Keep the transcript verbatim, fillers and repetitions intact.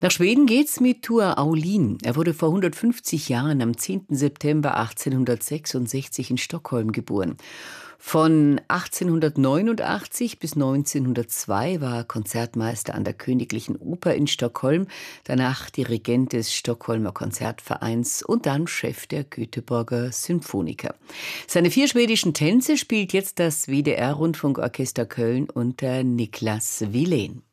Nach Schweden geht's mit Tua Aulin. Er wurde vor hundertfünfzig Jahren am zehnten September achtzehnhundertsechsundsechzig in Stockholm geboren. Von achtzehnhundertneunundachtzig bis neunzehnhundertzwei war er Konzertmeister an der Königlichen Oper in Stockholm, danach Dirigent des Stockholmer Konzertvereins und dann Chef der Göteborger Symphoniker. Seine vier schwedischen Tänze spielt jetzt das W D R-Rundfunkorchester Köln unter Niklas Wilén.